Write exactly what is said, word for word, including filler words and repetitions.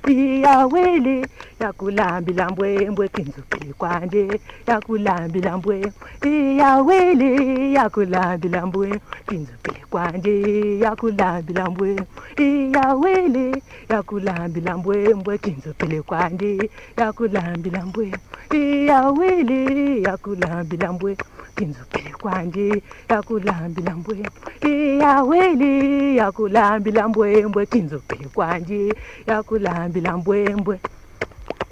iyawele yakulambila mbwembwe kinzupili kwanje yakulambila mbwe iyawele yakulambila mbwe kinzupili kwanje yakulambila mbwe iyawele yakulambila mbwembwe kinzupili kwanje yakulambila mbwe iyawele yakulambila mbwe kinzupili kwanje yakulambila mbwe iyawele yakulambila mbwembwe kinzupili kwanje yakulambila mbwembwe